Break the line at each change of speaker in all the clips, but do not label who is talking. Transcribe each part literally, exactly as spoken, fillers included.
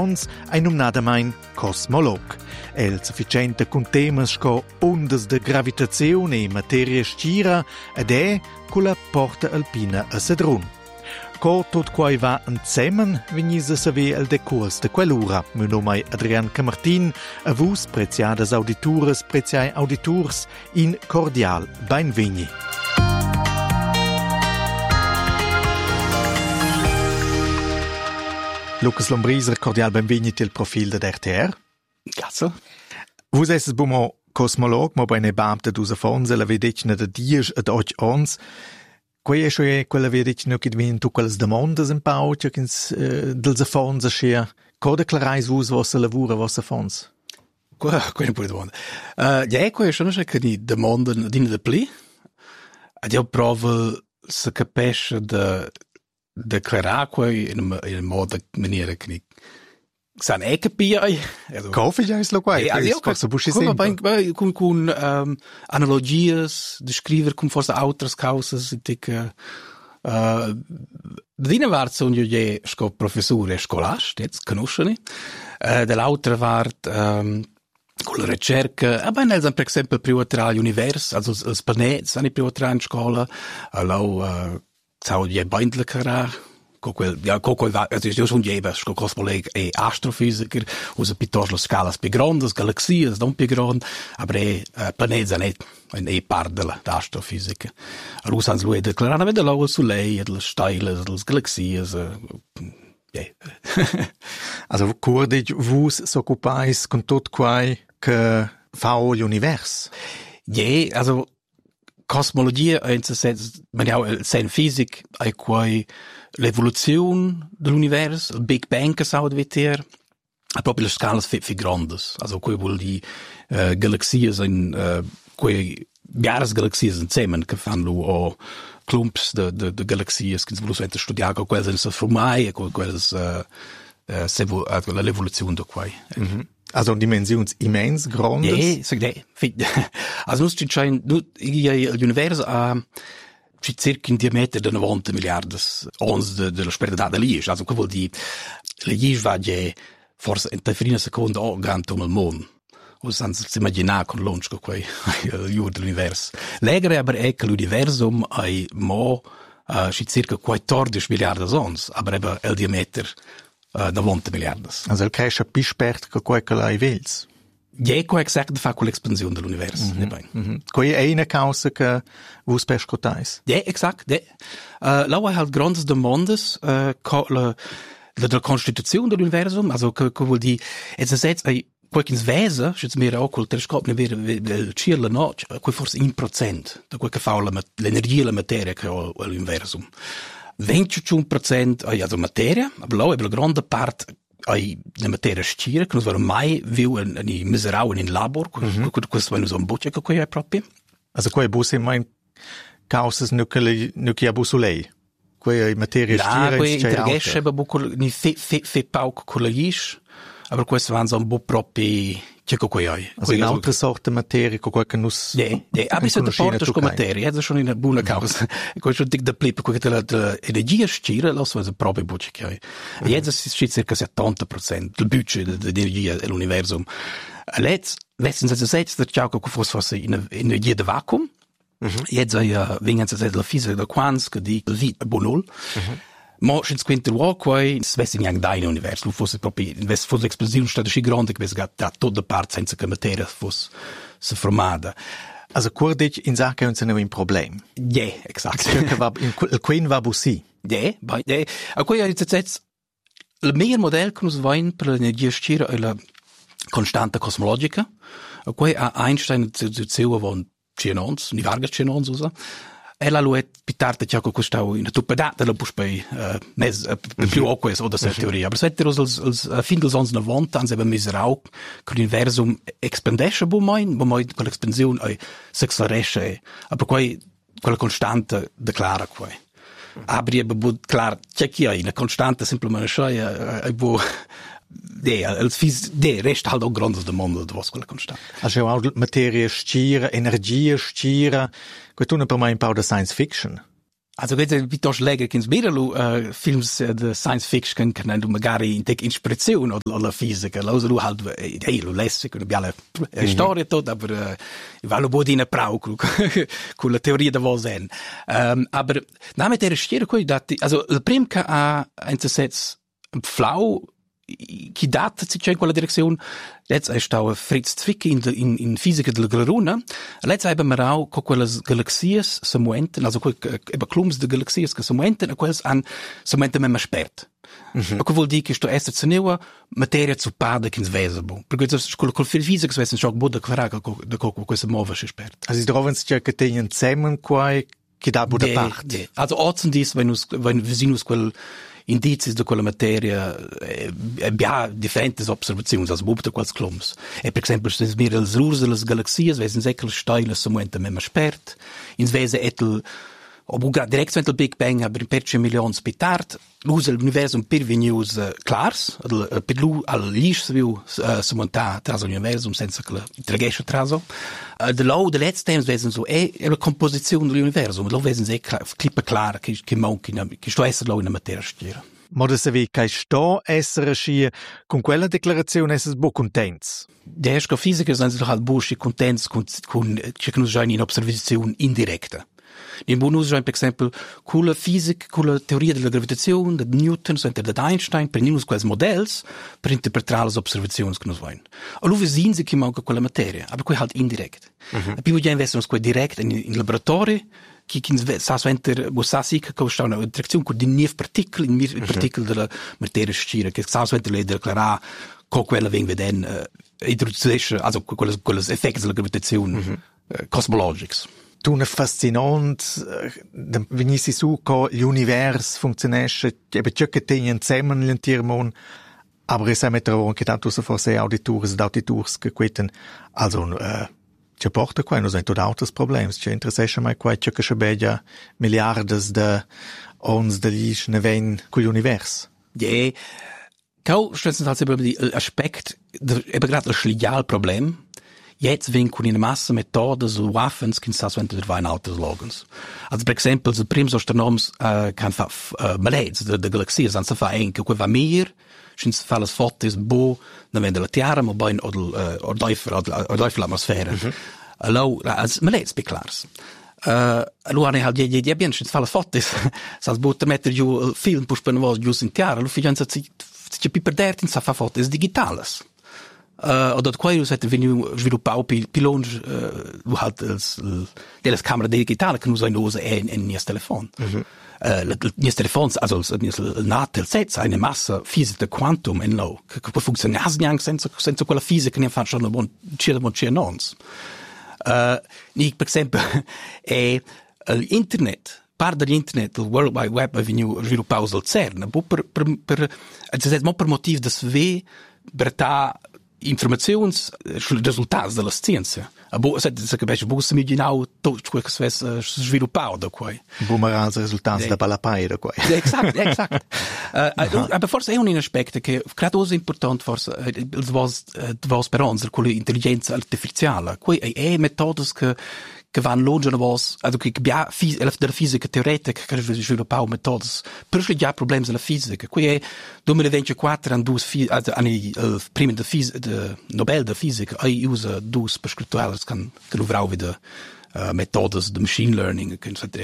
affons ei numnadamein cosmolog. El sufficiente con temas sco ondas de gravitazione e materia stira ed è con la porta alpina a Sedrun. Co tot quai va insieme, venis a saver el decurs de quell'ura. Meu nome è Adrian Camartin, a vos, preziadas auditores, preziai auditors, in cordial benvegni. Lucas Lombriser, cordial benvegni til profil de R T R.
Grazie.
Vos esses bumo cosmolog, mo bene beamte dus a fonse, la vedecina de dies ad och ons. Quei è cioè quella vedecina che divien tu quelles demandas in pau, che ins uh, dels a fonse schia. Co declarais vos vossa lavura, vossa fons?
Qua, quella è una buona domanda. Uh, ja, quei è schon che ni demanda dina de pli. Ad io provo se capisce de declarar quei in una, in una moda maniera che ni san è capiai.
Kaufe ja is lo quai.
Ja, io cosa busci sempre. Con con um, analogies, descriver com forse outras causas tic uh dina vart so io je sco professore scolast, jetzt conosceni. Uh, dell'altra vart um, con la ricerca, aber nel per esempio privatera l'univers, also els planets, ani privatera in scola, allo uh, Zou je beindelijk graag? Ja, Coco het is dus een jebes, cosmoloog e astrofysiker, usa piuttosto scalas più grandes, galaxias non più grandi, aber e uh, planeti zijn niet een e part della astrofysica. Allora sans lui declarare vede lo Soleil, le stelle, le galaxias. Uh, yeah.
Also curdig vos s'occupais con tot quai che fa l'univers.
Ja, also cosmologia, man ja sen fisic, è quai l'evoluzione dell'universo, il Big Bang che sa veter, è proprio le scale fi, fi grandes. Also quai vuol di uh, galaxies in uh, quai biares galaxies insieme che fanno o clumps de de de galaxies che si vuol studiare con quelle se formai e con quelle uh, uh, se vu, uh, l'evoluzione de quai.
Mm-hmm. Also dimensions immens grandes.
Ja, sag dei. Also nus ci schein nu l'universo ha ci circa in diametro di novanta miliardes ons de de la sperda da liege. Also che vuol di le liege va je forse in tefrina seconda o ganto al mondo. O sans si immaginar con l'onch co quei io dell'universo. Legere aber è che l'universum ai mo uh, ci circa quattordici miliardes ons, aber eben el diametro Uh, novanta miliardes.
Also il cresce più spert che quel che l'hai vels.
Ja, quel exact fa con l'espansione dell'universo.
Mm-hmm. Mm-hmm. Quei è una causa che vos pescotais.
Ja, exact. Ja. Uh, Lau halt grandes demandes uh, la, la, la Constituzione dell'universum, also che, che vuol dire, es ist jetzt ein qualches Wesen, jetzt mehr auch col telescopio ne ver il cielo no, quel forse un procent da quel che fa la, l'energia la materia che ha l'universum. venticinque procent ai also materia, aber lau ebla grande part ai la materia stira, che non sono mai viu in, in miserau in labor, mm-hmm. questo è un boccia che qui è proprio.
Also quei bus in mein causas nuclei nuclea busulei. Quei materia stira.
Ja, quei intergesce ba bucol ni fe fe fe pauk colaish, aber questo van so un bo proprio che quei ai.
Also in altre sorte materia co quel che nus.
Ja, ja, aber se de portas con materia, è schon in una buona causa. Questo dic da plip, quel che la energia stira, lo so proprio boccia che hai. E jetzt ist circa settanta procent del budget dell'energia dell'universum. Let's letztens als jetzt der Chauco fosse fosse in energia de vacuum. Jetzt ja wegen der la fisica da quants che di vit bonol. Ma schins quinter walkway, svessi niang dain universo, fosse proprio, invece fosse l'esplosione stata così grande che avesse da tutta parte senza che materia fosse se formata.
Also curdic in Sache uns ein Problem.
Ja, yeah, exakt.
Che va in queen va bussi.
Ja, bei ja. A quei jetzt jetzt il miglior modello che us vain per l'energia stira è la constante cosmologica. A quei a Einstein zeu von Chenons, ni vargas Chenons usa. Ella lo è pitarte ciò che costau in tutta data la puspei uh, mes uh, più o questo da certa teoria aber seit els els uh, fin dels ons novanta ans eben miserau con l'universum expandesce bo mein bo mein con l'expansione ai s'acceleresce aber quei quella constante declara quei abri e bo clar c'è chi hai una constante semplicemente scia ai bo de als fis de rest halt auch grandes de mondo de was quella constante
also auch materia stira energia stira questo per me un po' da science fiction.
Also vedete piuttosto legge che in sbiralo uh, films uh, de science fiction che hanno magari in tec ispirazione o alla fisica. Lo usa lui halt, hey, lo lässig, una bella mm-hmm. storia tot, aber uh, va lo bodina prau con la teoria da Vosen. Um, aber na mit der stiere coi dati, also il prim che ha intersetz flau chi data si c'è in quella direzione, let's è stato Fritz Zwicky in, in, in fisica della Glaruna, let's haben wir auch con quelle galaxies si muenten, also quei eben clumps de galaxies che si muenten, e quels an si muenten memma spert. Mm-hmm. E che vuol dire che sto essere ceneva materia zu pada che svesabo. Perché con col fisica si vesse shock boda quaraga da co questa muova si spert.
Also troven si che tenen zusammen quai che da boda part.
Also orten dies wenn us wenn wir sinus quel indizi di quella materia eh, abbia differenti osservazioni als bubta quals clumps e per esempio se mir els rurs de las galaxies wesen sekel steile so momento memma spert ins wese etel ob grad direkt mit Big Bang aber in perce milions pitart l'usa l'universum per venius uh, clars al, per lu al lis viu uh, so monta tras l'universum senza che la tragesce traso uh, de lo de let's times wesen so è la composizione dell'universum lo wesen se clippa clara che che manchi che sto essere lo in materia stiera.
Ma da savi che sto essere scia con quella declarazione esses bo contents.
Der esco fisica sind doch halt buschi contents con con che nos già in osservazione indiretta. In bonus per esempio con la fisica, con la teoria della gravitazione, di Newton, di Einstein, per noi quels modells per interpretare le osservazioni che noi vogliamo. Allora sehen sie che manca quella materia, aber quei halt indirekt. Mm-hmm. E poi vogliamo investere quei direct in, in laboratori, che sa sventer, wo sa si che sta una interazione con di nief partikel, in mir mm-hmm. partikel della materia scira, che sa sventer le declarare co quella venga veden uh, introduce, also quelle quelle effetti della gravitazione mm-hmm. uh, cosmologics.
Tu ne fascinant, uh, venissi su co l'univers funzionesce, ebe ciò che tenien zusammen l'entirmon, aber es è trovo che tanto se forse auditores ed auditors che queten, also uh, ci porta qua, non sono tot autos problems, ci interessesce mai qua ciò che c'è begia miliardes de ons de lis ne ven con l'univers.
Ja, kau stellen halt über die Aspekt, eben gerade das Schligal-Problem. Jetzt wenn con in massa methodes o waffens che sa svente der vain altre slogans. Also per esempio, se prims astronoms uh, kan fa uh, maleds de, de galaxies, an se fa enke que va mir, schins fa las fotos bo, na vende la Tiara, ma bain od uh, od daifer od daifer l'atmosfera. Mm-hmm. Allo as maleds be clars. Uh, allora ne halt je je bien schins fa las fotos. Sas boter metter ju film puspen was ju in Tiara, lo figlianza si si pi perdert in sa fa fotos digitales. Uh, oder quais hat venu sviluppau pil pilons uh, halt els delle camere digitali che usa in usa in in nies telefon. Mm-hmm. Uh, nies telefons also nies natel sets eine Masse fisica quantum in lo che può funzionare neanche senza senza quella fisica che ne fa schon bon c'è bon c'è nons. Uh, ni per esempio è l'internet part dell'internet, il World Wide Web è venuto sviluppato dal CERN, per per per per per motivo da sve berta informazions resultats della scienza. A bo se se capisce bo se immaginau tutto quel che si è sviluppato da qua.
Bumerang resultats da balapai da qua.
Esatto, esatto. Aber forse è un aspetto che credo sia importante forse il was was per ons con l'intelligenza artificiale. Qui è metodes che che van longe was, also che abbia della fisica teoretica che sviluppau metodes per già problemi della fisica. Qui è duemilaventiquattro an dus anni il primo de fisica de Nobel de fisica ai usa dus per scrittuales kan che luvrau wieder uh, metodes de machine learning che sono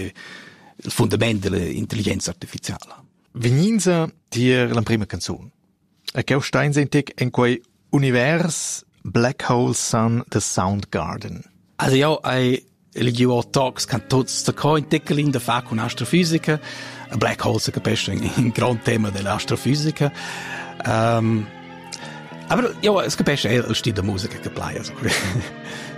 il fondamento dell'intelligenza artificiale.
Veninza dir la prima canzone. E che stein sentic in quei univers Black Hole Sun the Soundgarden.
Also ja, ai Eligio Talks kann tots da co entdecken in der fa con astrofisica. A black hole se capisce un gran tema dell'astrofisica. Um, aber ja, es capisce è il stile di musica che playa.